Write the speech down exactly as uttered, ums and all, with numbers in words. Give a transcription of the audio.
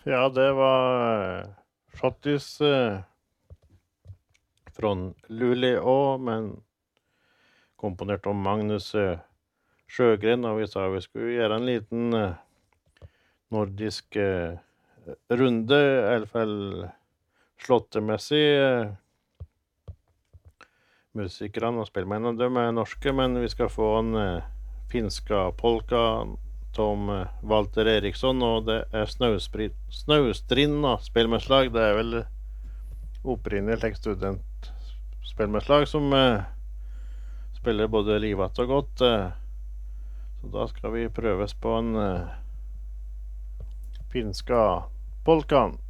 Ja, det var Schottis eh, från Luleå, men komponert om Magnus eh, Sjögren, og vi sa vi skulle gjøre en liten eh, nordisk eh, runde, i alle fall slottemessig. Eh, musikerne og spillmennene, de er norske, men vi skal få en eh, finska polka Tom eh, Walter Eriksson, og det er Snausprit, Snaustrinna spillmennslag. Det er vel opprinnelig et studentspillmennslag som eh, spiller både livat og godt. Eh, så da skal vi prøves på en eh, finska polkan.